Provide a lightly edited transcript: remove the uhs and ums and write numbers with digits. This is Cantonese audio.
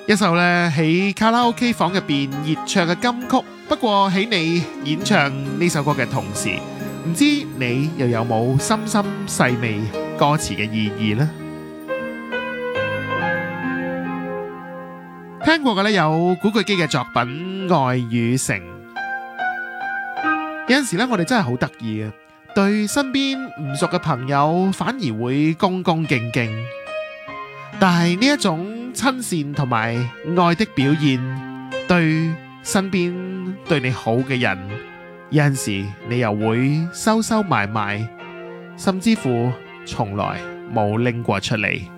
一首咧喺卡拉 OK 房入邊熱唱嘅金曲。不過喺你演唱呢首歌嘅同時，唔知你又有冇深深細味歌詞嘅意義呢？聽過嘅咧有古巨基嘅作品《愛與誠》。有陣時咧，我哋真係好得意啊！對身邊唔熟嘅朋友，反而會恭恭敬敬。但係呢一種親善同埋愛的表現，對身邊對你好嘅人，有陣時你又會收收埋埋，甚至乎從來冇拎過出嚟。